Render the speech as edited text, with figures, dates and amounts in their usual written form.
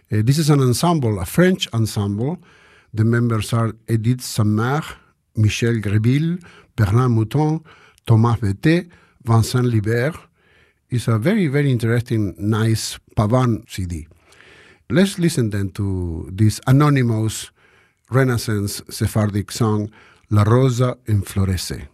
This is an ensemble, a French ensemble. The members are Edith Sammer, Michel Greville, Bernard Mouton, Thomas Bettet, Vincent Libert. It's a very, very interesting, nice Pavane CD. Let's listen then to this anonymous Renaissance Sephardic song, La Rosa Enflorece.